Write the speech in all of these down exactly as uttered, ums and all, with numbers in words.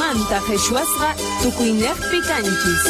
manta qhichwasqa tukuynaqpi kanchis.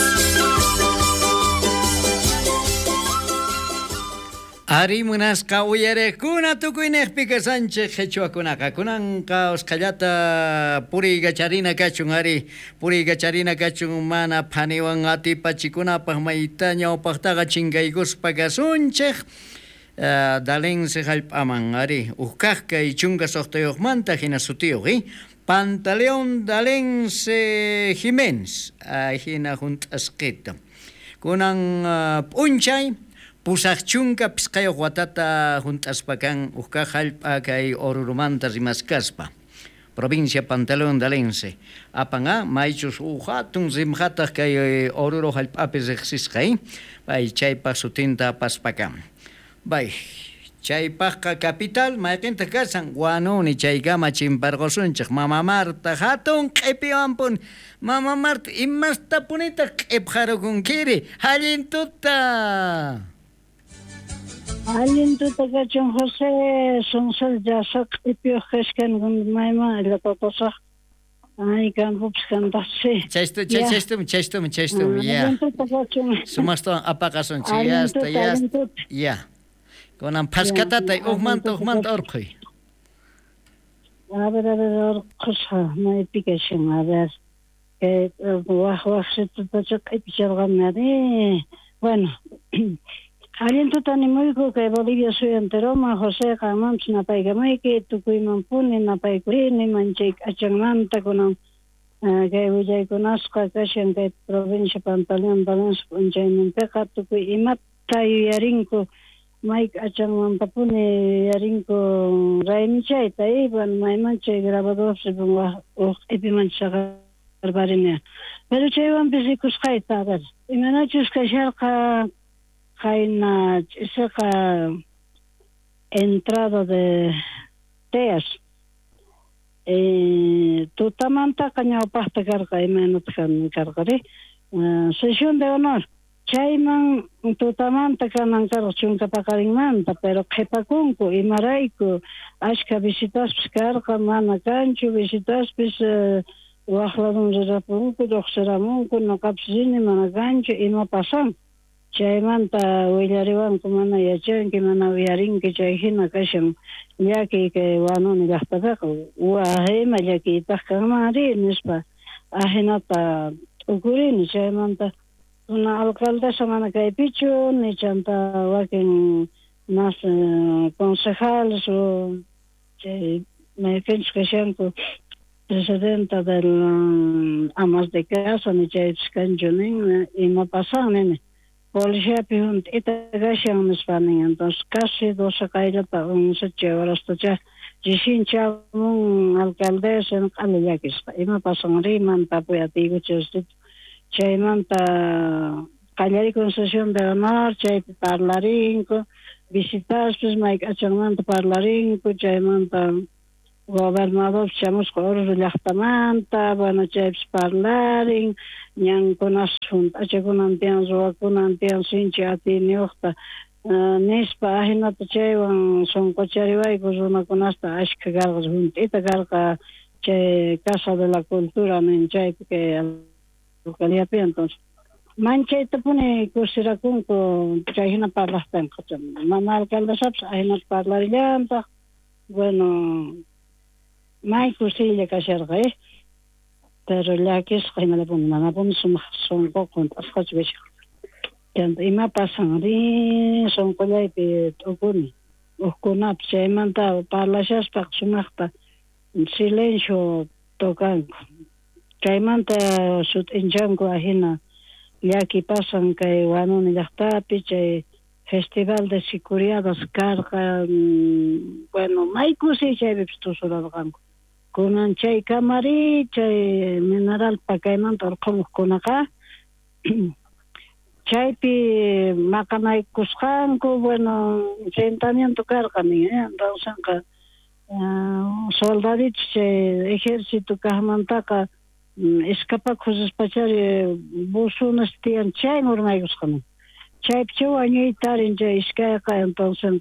Ari munasqa uyarekuna tukuynaqpi kasanchik qhichwakunaqa kunanqa usqallata puri gacharina kachun ari puri gacharina kachun mana phaniwan atipachikunapaq mayta ñawpaqtaqa chinkaykuspa kasunchik uh, dalense hallp'aman ari ukkaqqa ichunqa suqtayuqmanta hina sutiyuq eh? Pantaleón Dalense Jiménez uh, hina junt'asqita kunan uh, p'unchay pusaq chunka pisqayuq watata junt'aspakan ukkaq hallp'a kay Orurumanta rimaskaspa provincia Pantaleón Dalense apanga maychus hatun rimhataq kay Oruro hallp'api riqsisqa bay chaypaq sutinta apaspakan bay chaypaqqa capital mayqinta kasan Wanuni chaykama chimparqusunchik Mama Marta hatun q'ipiwanpun Mama Marta imasta punita q'ipharukunkiri hallintuta hallintuta kachun José Sonsal Llasa q'ipiyuq kashkan mayma llapapasaq ay kanpups kantaqsi chaystu chaystum chaystum chaystum ya hallintuta kachun sumasto apaqasunchik yasta yasta ya konan paskatata uqmanta uqmanta urquy a ver a ver urqusqa maypikashin a ver que waq waqsituta q'ipicharqanari bueno Alientuta nimuyku kay Bolivia soy enteroma José Qamanch napaykamayki tukuymanpuni napaykurini manchay k'achanmanta kunan kay willaykunasqa kashan kay provincia Pantaleón Dalense p'unchayninpiqa tukuy imata yuyarinku may k'achanmantapuni yuyarinku raymichayta iban maymanchay grabadorsipan waq q'ipimanchaq barbarinea pero chaywanpis rikusqayta a ver imanachus kasharqa Jaina esa entrada de Teas eh tutamanta kañawpaqta karqa imanutkan karqari sesión de honor chayman tutamanta kanan karqa chunka paqarinmanta pero qhipakunku imarayku ashka visitaspis karqa mana kanchu visitaspis waqladun rirapunku lluqsiramunku nuqapis rini mana kanchu ima pasan chaymanta willariwanku mana yachanki mana uyarinki chay hina kashan llaki kay Wanuni llaqtapiqa wahima llakiytaq kanmari nispa ahinata ukurini chaymanta una alcaldesa mana kaypichu ni chanta wakin mas concejales o chay maypinchik kashanku presidenta del amas de casa ni chaypis kanchu nin ima pasan nini Policíapi junt'ita kashan nispanin entonces casi doce kaylata once horastacha chishinchamun alcaldesa q'ali llakisqa ima pasanrimanta tapuyatiykuchis chaymanta qallarikun sesión de honor chaypi parlarinku visitaspis may k'achanmanta parlarinku chaymanta gobernador chamusqa Oruro llaqtamanta bueno chaypis parlarin ñankunas junt'achakunan tiyan ruwakunan tiyan sinchi atiniyuqta nispa ahinata chaywan sunquchariwayku runakunasta ashka karqa junt'ita karqa chay Casa de la Cultura nin chaypi kay alcaldíapi entonces manchaytapuni kusirakunku chay hina parlaqtanqa mana alcaldesapis ahinata parlarillanpaq bueno may kusilla kasharqa eh pero llakisqa imalapuni manapuni sumaq sunqukunta asqachish kanta ima pasanri sunqullaypi t'ukuni uqkunapis chaymanta parlashaspa sumaqta silencio tokanku chaymanta sut'inchanku ahina llaki pasan kay Wanuni llaqtapi chay festival de sicuriadas karqa bueno may kusi chaypipis tusurarqanku kunan chay kamari chay mineral pakaymanta urqumuqkunaqa chaypi maqanaykusqanku bueno enfrentamiento karqa nin rawsanqa soldaditos chay ejército kaqmantaqa escapakushpachari busunas tiyan chay urmaykusqaman chaypi chay wañuytarin chay iskayqa entonces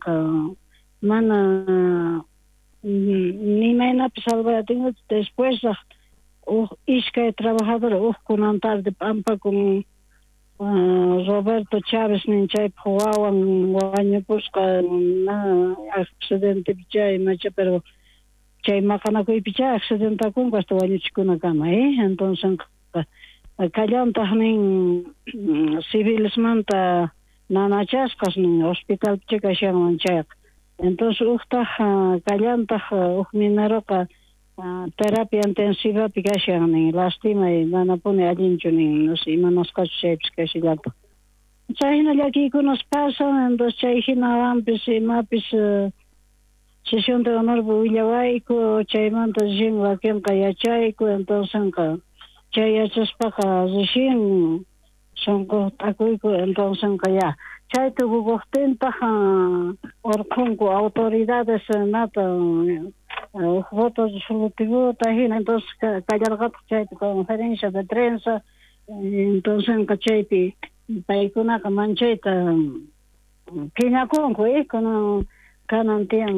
mana nimaynapis salvayatinqa después uh, ishkay trabajador uh kunan tarde pampa con uh, Roberto Chávez ninchay wawan wañupusqa na accidente pichay macha pero chay maqanakuy pichay accidente kun hasta wañuchikuna kama eh entonces kallantaq nin civilesmanta nanachasqas nin hospital picha kashanman chayqa entonces uhtaq kallantaq uj mineroqa terapia intensiva pi kashan nin lastima y manapuni allinchu nin no sé imanasqachu chaypis kashillanta chayhina llakiykunas pasan entonces chay hinawanpis imapis sesión de honor willawayku chaymanta rishin wakinqa yachayku entonces chay yachaspaqa rishin sunqu t'akuyku entonces ya chay tukukuqtintaq urqunku autoridades nata votos resolutivos hina entonces kallarqataq chaypi conferencia de prensa entonces chaypi paykunaqa manchayta phiñakunku eh kunan kanan tiyan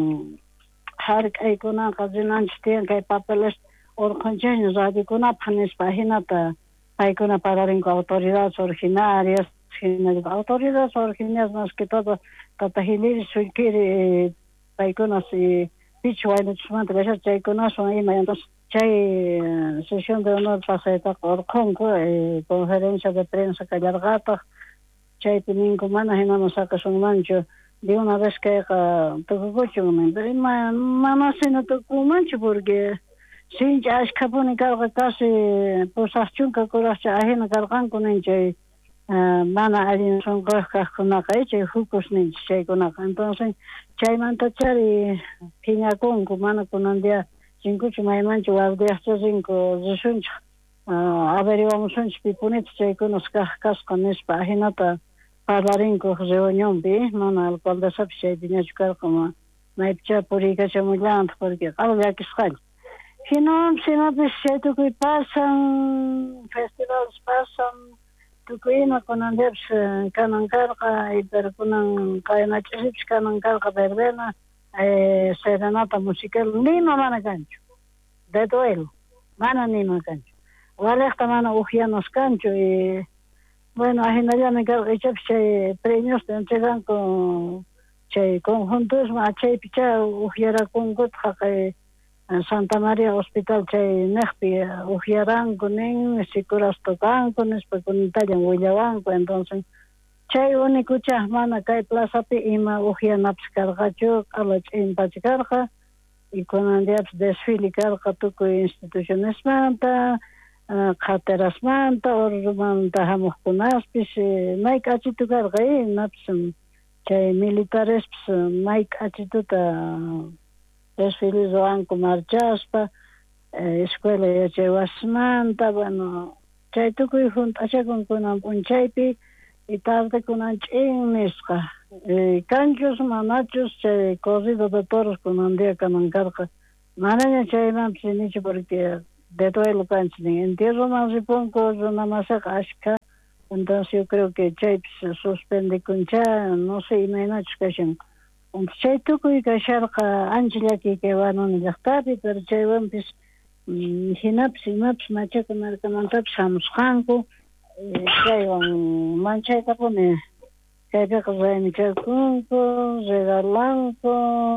hark'aykunaqa rinanchik tiyan kay papeles urqunchayña radiokunapaq nispa hinata paykuna pararinku autoridades originarias hina autoridades originarias más que todo tata hiliri suykiri paykunas pichu waynuchusmanta kasha chaykunawan ima entonces chay sesión de honor pasaytaqa urqunku conferencia de prensa kallarqataq chaypi ninku mana hinama saqasunmanchu de una vez que tukukuchun pero mana sino tukumanchu porque sincha ashkapuni karqa casi pusaqchunka kuraqcha ahina karqanku ninchay mana allin sunquyuq kaqkunaqa chay hukus ninchik chaykunaqa entonces chaymanta chari phiñakunku mana kunandia chinkuchu maymanchu wawdiaqcha rinku rishunchik averiguamusunchik pipunita chaykunas kaq kasqa nispa ahinata parlarinku reunionpi mana alcaldesapi chaypi ñachu karqa maypicha puriykachamullanta porque qala llakisqalla hinawanpis imapis chay tukuy pasan festivales pasan tukuy ima kunandiapis kanan karqa pero kunan qaynachishipis kanan karqa verbena serenata musical nima mana kanchu de duelo mana nima kanchu waliqta mana ujianas kanchu y bueno ahinallami karqa ichapis chay premios entreganku chay conjuntusman chaypicha ujiarakunkutaq kay Santa María Hospital chay neqpi ujiaranku nin sikuras tukanku nispa kunitallawan willawanku entonces chay unikuchaq mana kay plazapi ima ujianapis karqachu qala ch'inpacha karqa y kunandiapis desfile karqa tukuy institucionesmanta qaterasmanta urumanta hamuqkunaspis may k'achitu karqa hinapis chay militarespis may k'achituta desfile ruwanku marchaspa escuela yachaywasimanta bueno chay tukuy hunt'achakunkunan p'unchaypi y tarde kunan ch'in nisqa kanchus manachus chay corrido de toros kunandia kanan karqa manaña chaymanpis nichu porque de duelo kanchis nin entierroman ripunku runamasaqa ashka entonces yo creo que chaypis suspendikuncha no sé imaynachus kashanku chay tukuy kasharqa ancha llakiyka wanuni llaqtapi pero chaywanpis hinapis imapis machaca markamantapis hamusqanku chaywan manchaytapuni kaypiqa raymichakunku regalanku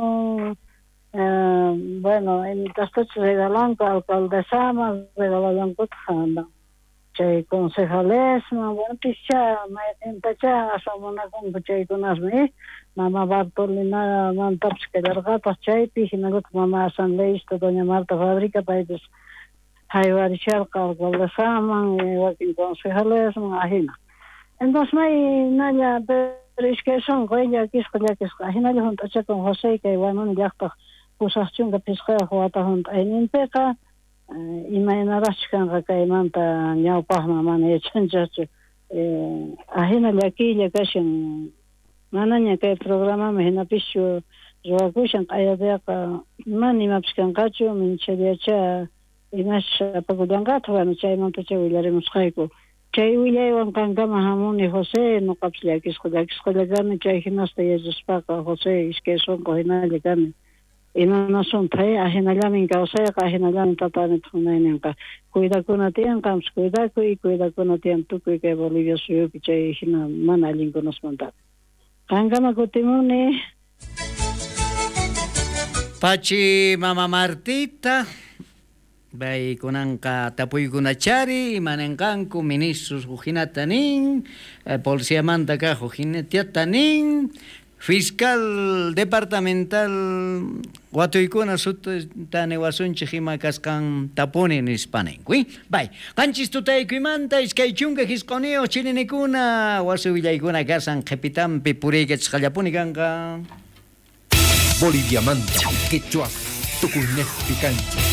bueno imitastachu regalanku alcaldesama regalallankutaq chay concejalesman bueno pischa maytintacha asamunakunku chaykunasmi mama Bartolina mantapis kallarqataq chaypi hinallataq mama asambleísta doña Marta Fabrica paypis haywarisharqa alcaldesaman wakin concejalesman ahina entonces may nalla pero ishkay sunqu llakisqa llakisqa ahinalla hunt'achakun José kay wanuni llaqtaq pusaqchunqa pisqayaq wata hunt'ayninpiqa imaynaraqchu kanqa kaymanta ñawpaqman mana yachanchachu ahina llakilla kashan manaña kay programaman hinapischu ruwakushan q'ayadiaqa mana imapis kanqachu minchaliacha imash apakullanqata bueno chaymantacha willarimusqayku chay willaywan kankama hamuni José nuqapis llakisqa llakisqalla kani chay hinasta yachaspaqa José ishkay sunqu hinalla kani Inana suntay ahinallamin kawsayqa ahinallamin tatani thunayninqa cuidakuna tiyanqam cuidaku y cuidakuna tiyan tukuy kay Bolivia suyupi chay hina mana allinkunasmanta. Qankama kutimuni. Pachi Mama Martita, bay kunanka tapuykunachari imanenqanku ministros hujinatanin, policía manta ka hujinatiatanin, fiscal departamental watuykuna sutani wasunchik ima kasqan tapunin hispanenkuy. Bay, qanchis tutaykuymanta iskay chunka hisquniyuq chirinikuna wasu willaykuna kasan qhipitanpi puriykachis qallapuni kanqa. Bolivia Manta, Quechua, Tucunejpi cancha.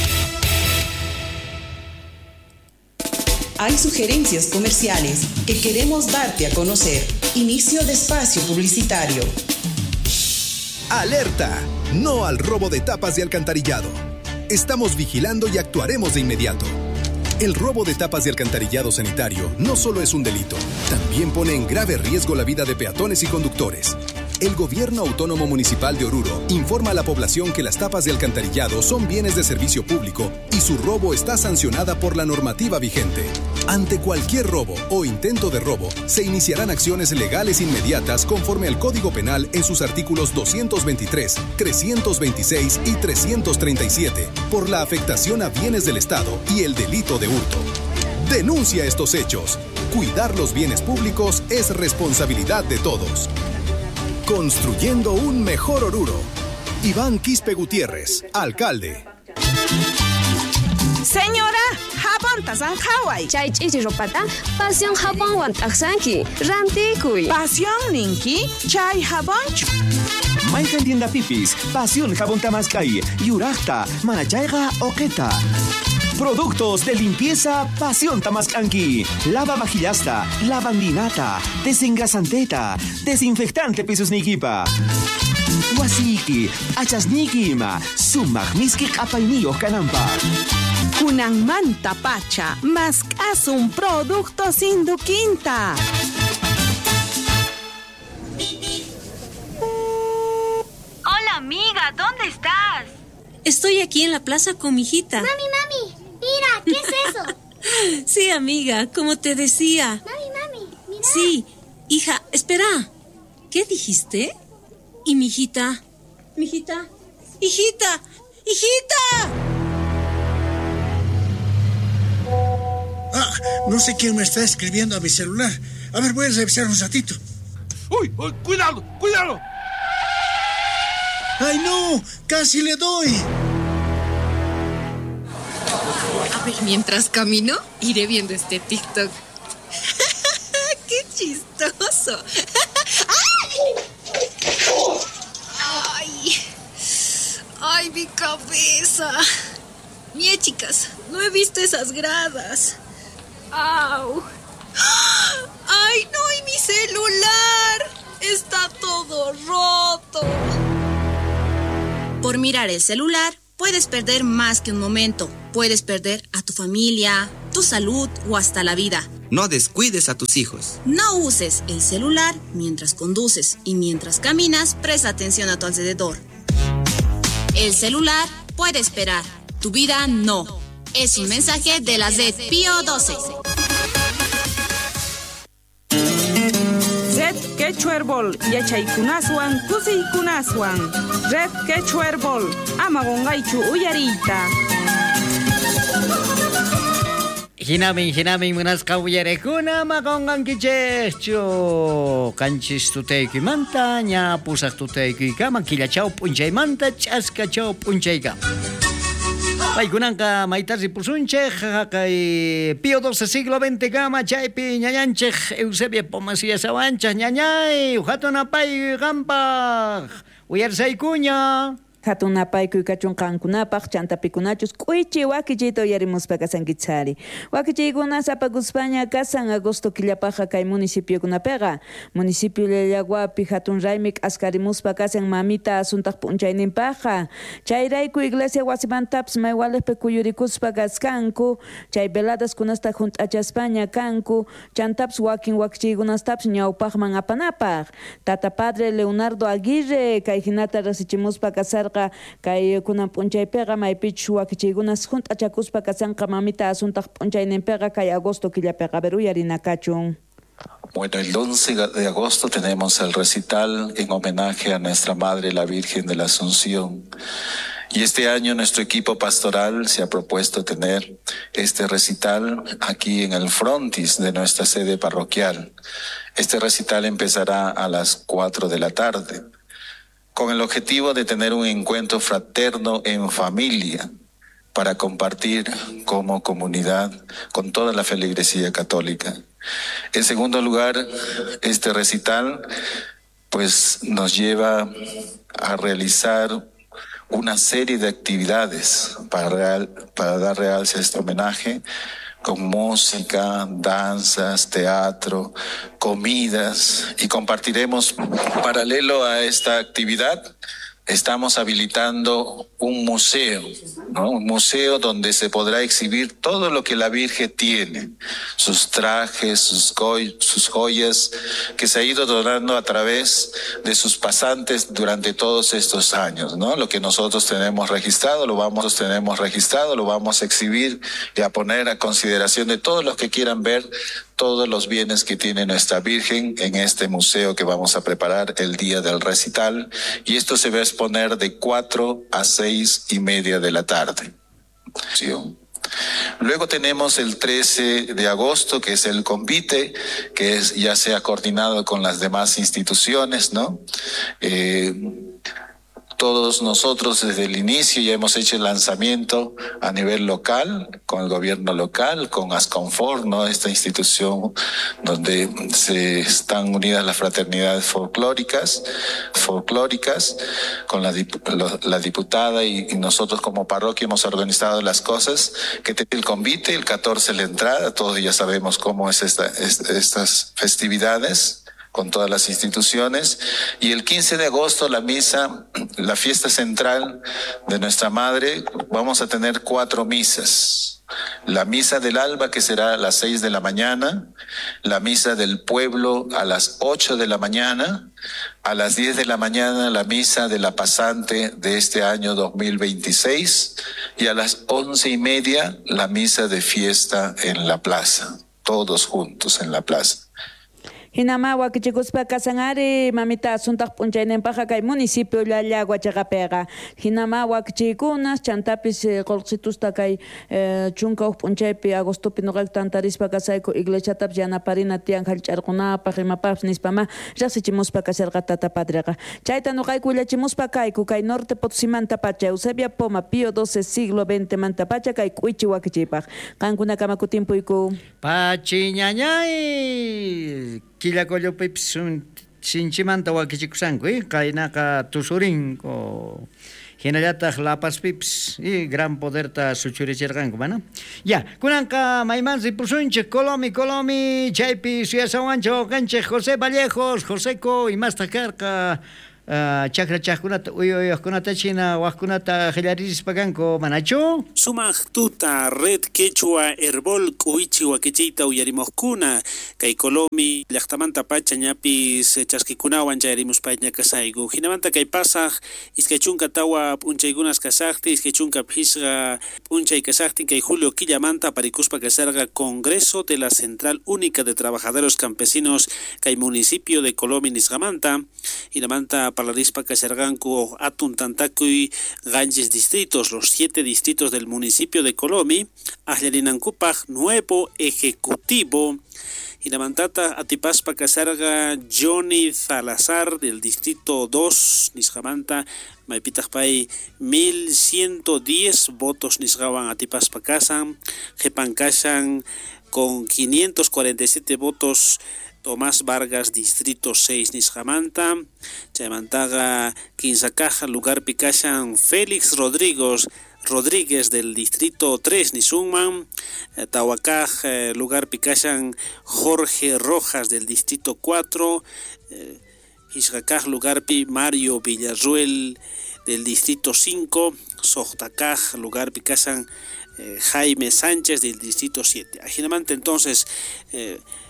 Hay sugerencias comerciales que queremos darte a conocer. Inicio de espacio publicitario. ¡Alerta! No al robo de tapas de alcantarillado. Estamos vigilando y actuaremos de inmediato. El robo de tapas de alcantarillado sanitario no solo es un delito, también pone en grave riesgo la vida de peatones y conductores. El Gobierno Autónomo Municipal de Oruro informa a la población que las tapas de alcantarillado son bienes de servicio público y su robo está sancionada por la normativa vigente. Ante cualquier robo o intento de robo, se iniciarán acciones legales inmediatas conforme al Código Penal en sus artículos doscientos veintitrés, trescientos veintiséis y trescientos treinta y siete por la afectación a bienes del Estado y el delito de hurto. Denuncia estos hechos. Cuidar los bienes públicos es responsabilidad de todos. Construyendo un mejor Oruro. Iván Quispe Gutiérrez, alcalde. Señora, jabón tazan Hawaii. Chay chichi ropata, pasión jabón wantaksanki, rantikuy. Pasión ninki, chay jabón. Maikan tienda pipis, pasión jabón tamascay, yurachta, manachaiga oqueta. Productos de limpieza Pasión Tamascanqui. Lava vajillasta, lavandinata, desengrasanteta, desinfectante pisos niquipa. Wasiki, achasniquima, sumagmiski apainillo canampa. Kunan manta pacha, más un producto sin duquinta. Hola amiga, ¿dónde estás? Estoy aquí en la plaza con mi hijita. Mami, mami. Mira, ¿qué es eso? Sí, amiga, como te decía. Mami, mami, mira. Sí, hija, espera. ¿Qué dijiste? ¿Y mi hijita? ¿Mi hijita? ¡Hijita! ¡Hijita! Ah, no sé quién me está escribiendo a mi celular. A ver, voy a revisar un ratito. ¡Uy! uy ¡Cuidado! ¡Cuidado! ¡Ay, no! ¡Casi le doy! A ver, mientras camino, iré viendo este TikTok. ¡Qué chistoso! ¡Ay! ¡Ay, mi cabeza! Mie, chicas, no he visto esas gradas. ¡Au! ¡Ay, no! ¡Y mi celular! ¡Está todo roto! Por mirar el celular, puedes perder más que un momento. Puedes perder a tu familia, tu salud o hasta la vida. No descuides a tus hijos. No uses el celular mientras conduces y mientras caminas, presta atención a tu alrededor. El celular puede esperar, tu vida no. Es un mensaje de la Z Pío doce. Red Quechuerbol, Yachaykunaswan, Kusiykunaswan. Red Quechuerbol, Amagongaichu Uyarita. Hinami, hinami, munasqa willarekuna maqonqankichikchu. Qanchis tutaykuymanta, ña pusaq tutaykuykama, killachaw p'unchaymanta, ch'askachaw p'unchaykama. Paykunanqa maytasi pusunchik, kay Pío doce siglo veinte kama, chaypi ñañanchik Eusebia Pomasilla sawanchik, ñañay, hatunapay qampaq, uyarsaykuña. Hatunapaykuy kachunqankunapaq chantapikunachus k'uychi wakichiyta uyarimuspa kasankichari. Wakichiykuna sapaguspaña kasan agosto killapaqa kay municipiokunapiqa. Municipio Lillaguapi hatun raymi k'askarimuspa kasan mamita asuntaq p'unchayninpaqa. Chayrayku iglesia wasimantapas maywalejpi kuyurikuspa kaskanku. Chay veladaskunasta hunt'achaspaña kanku. Chantapas wakin wakichiykunastapas ñawpaqman apanapaq. Tata padre Leonardo Aguirre kay hinata rasichimuspa kasarqa pega kay kunan p'unchay pega maypich wakichikunas junt'achakuspa kasanqa mamita asuntaq p'unchaynin pega kay agosto killapega ver uyarina kachun. Bueno, el once de agosto tenemos el recital en homenaje a nuestra Madre la Virgen de la Asunción. Y este año nuestro equipo pastoral se ha propuesto tener este recital aquí en el frontis de nuestra sede parroquial. Este recital empezará a las cuatro de la tarde, con el objetivo de tener un encuentro fraterno en familia para compartir como comunidad con toda la feligresía católica. En segundo lugar, este recital pues nos lleva a realizar una serie de actividades para, real, para dar realce a este homenaje, con música, danzas, teatro, comidas, y compartiremos, paralelo a esta actividad, estamos habilitando un museo, ¿no? Un museo donde se podrá exhibir todo lo que la Virgen tiene, sus trajes, sus, joy- sus joyas, que se ha ido donando a través de sus pasantes durante todos estos años, ¿no? Lo que nosotros tenemos registrado, lo vamos, tenemos registrado, lo vamos a exhibir y a poner a consideración de todos los que quieran ver todos los bienes que tiene nuestra Virgen en este museo que vamos a preparar el día del recital, y esto se va a exponer de cuatro a seis y media de la tarde. ¿Sí? Luego tenemos el trece de agosto, que es el convite, que es, ya se ha coordinado con las demás instituciones, ¿no? Eh, Todos nosotros desde el inicio ya hemos hecho el lanzamiento a nivel local, con el gobierno local, con Asconfor, ¿no? Esta institución donde se están unidas las fraternidades folclóricas, folclóricas con la, la diputada y, y nosotros como parroquia hemos organizado las cosas, que tiene el convite, el catorce la entrada, todos ya sabemos cómo es esta, es, estas festividades, con todas las instituciones, y el quince de agosto la misa, la fiesta central de nuestra Madre, vamos a tener cuatro misas. La misa del alba, que será a las seis de la mañana, la misa del pueblo a las ocho de la mañana, a las diez de la mañana la misa de la pasante de este año dos mil veintiséis, y a las once y media la misa de fiesta en la plaza, todos juntos en la plaza. Hinama wakichikuspa kasangari mamita asuntaq p'unchaynenpaqa kay municipio llalla Huachaqapega. Hinama wakichikunas chantapis qolqsitusta kay chunka uq p'unchaypi agostopi noqayku tantarispa kasayku iglesiatapas yanaparina tiyan hallch'arqunapaq imapas nispama riqsichimuspa kasarqa tata padriqa. Chayta noqayku willachimuspa kayku kay norte Potosímanta pacha Eusebia Poma Pío doce siglo veinte manta pacha kay k'uychi wakichipaq. Qankuna kamakutinpuyku. Pachi ñañay killakollopipas sinchimanta wakichikusanku, kaynaqa tusurinko hinallataq Lapaspipas y gran poderta suchurichirqanku, mana? Ya, kunanqa maymansi ripusunchik Colomi, Colomi, chaypi suyasawanchik kanchik José Vallejos, Joséco, imasta karqa chakra chaqkunata uyuyuqkunata china waqkunata qillaririspakanku manachu? Sumaq tuta red quechua herbol k'uychi wakichiyta uyarimuqkuna kay Colomi llaqtamanta pacha ñapis chasquikunawan chayarimuspayña kasayku. Hinamanta kay pasaq iskay chunka tawa p'unchaykunas kasaqti, iskay chunka phisqa p'unchay kasaqtin kay Julio Quillamanta parikuspa kasarqa Congreso de la Central Única de Trabajadores Campesinos kay municipio de Colomi nisqamanta. Hinamanta Palarispa Casarganco, Atun Tantacuy, Ganges distritos, los siete distritos del municipio de Colomi, Ahlelinancupaj, nuevo ejecutivo, Hinamantata, Atipaspa Casarga, Johnny Salazar, del distrito dos, Nisjamanta, Maipitajpay, mil ciento diez votos Nisgaban Atipaspa Casan, Jepancasan, con quinientos cuarenta y siete votos, Tomás Vargas, distrito seis, Nisjamanta, Chaymantaga, Quinzacaja, lugar Picachan, Félix Rodríguez, Rodríguez del distrito tres, Nisumman, Tahuacaj, lugar Picachan, Jorge Rojas del distrito cuatro, Ixjacaj, lugar Pi, Mario Villarruel del distrito cinco, Sojtacaj, lugar Picachan, Jaime Sánchez del distrito siete. Aginamante entonces, eh,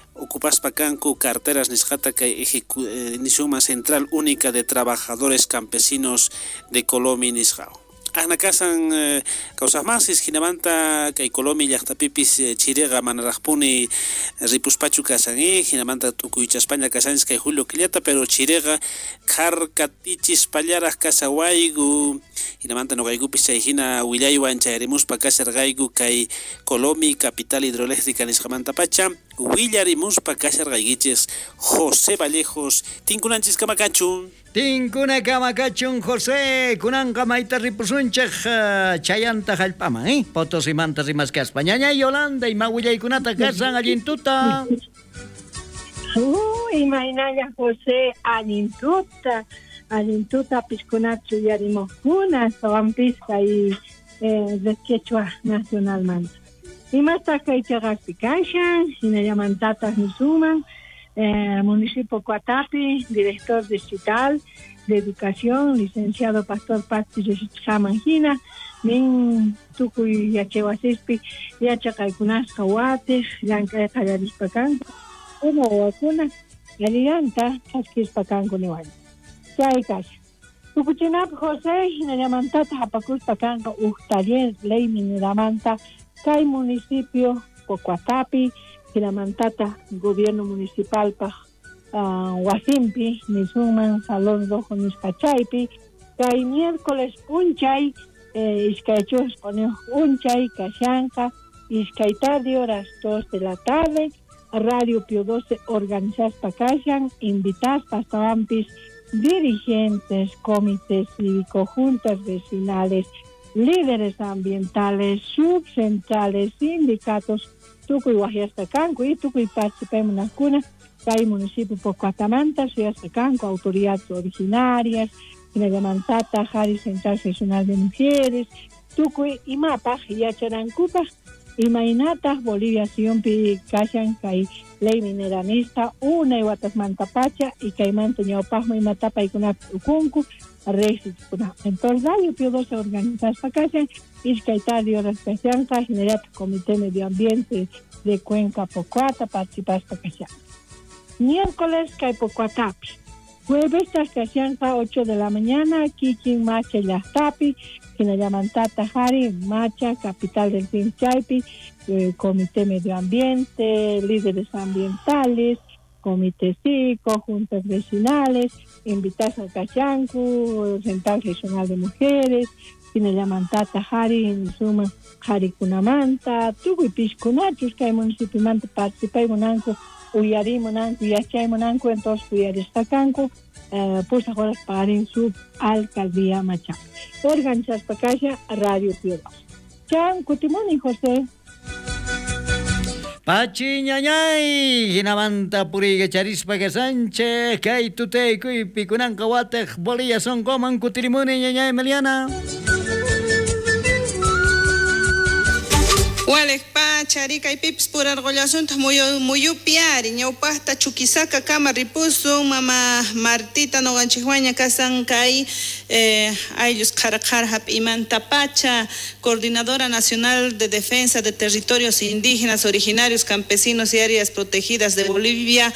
ocupaspa kanku carteras nisqata kay Nisuma Central Única de Trabajadores Campesinos de Colombia nisqaw. Ahnacasan eh, causas masis hinamanta kay Colombia llaqtapipis eh, chirega manaraqpuni ripuspachu kasan eh hinamanta tukuycha España kasanis kay Julio Quillata pero chirega karkatichis pallaraq kasawaygu hinamanta noqaykupis chay hina willaywan chayarimuspa kasharqayku kay Colombia capital hidroeléctrica nisqamanta pacha willarimuspa kasharqaykichis José Vallejos tinkunanchis kamakachu Tinkuna kamakachun José kunanqa mayta ripusunchaq chayanta hallp'aman eh Potosimanta rimasqa España Yolanda ima willaykunata kasan allintuta Uy, imaynalla José allintuta allintuta piskunachu yarimuqkuna sawanpisqa y eh, de Quechua nacionalmanta imasta kaychaqaspi kashan hinallamantatas nisuman Eh, municipio Coatapi, director distrital de educación, licenciado Pastor Pasti Samangina, min tukuy yachewasispi yachaqaykunas qawatis llank'ay qallarispakanku una wawakuna aliranta qhaskispakanku niwan chay kasha tukuchinapi José hinallamantata hapakuspakanqa uj taller ley mineramanta kay municipio Coatapi Hinamantata gobierno municipal pa uh, Wasimpi nisuman salón rojo nispachaypi kay miércoles unchay eh, iskaychus pone unchay kashanka iskay tarde horas dos de la tarde Radio Pio doce organizas pa kashan invitas pa tawampis dirigentes comités cívicos juntas vecinales líderes ambientales subcentrales sindicatos tukuy wahiastakanku y tukuy participaymunakuna kay municipio Pocoatamanta suyastakanku autoridades originarias hinallamantata Jari Central Regional de Mujeres tukuy imapaq yacharankupaq imaynataq Bolivia siyunpi kashan kay ley mineranista unay watasmanta pacha y kaymanta ñawpaqmi imata paykunapi ukunku registro entonces Radio Pio doce organizas pa kashan iskay tarde horas kashanqa general Comité Medio Ambiente de Cuenca Pocuata participas pa kashan miércoles kay Pocuatapi jueves tas kashanqa ocho de la mañana kikin macha llaqtapi hinallamantata Jari Macha capital del Pinchaypi eh, Comité Medio Ambiente líderes ambientales Comité cívico, juntas vecinales, invitas al Cachancu, Central Regional de Mujeres, Hinallamantata Jari, Insuma, Jari Kunamanta, Tuguy Piskunachus, que hay municipio manta participa y monanco, Uyari monanco, Yachay monanco, entonces Uyaristacanco, eh, pues ahora para en su alcaldía Macha. Organizas Pacaya, Radio Pio doce. Chan, Cutimoni, José. Pachi ñañay hinamanta puriga charispa que Sánchez kay tutay kuy pikunanqa wataq bolilla son coman kutirimuni ñañay Meliana Walek pa charika y pips por argollasunta muy muy piari ñawpasta chukisaka kama ripusu mama Martita no ganchihuaña kasan kai eh ayus karakarhap imanta pacha coordinadora nacional de defensa de territorios indígenas originarios campesinos y áreas protegidas de Bolivia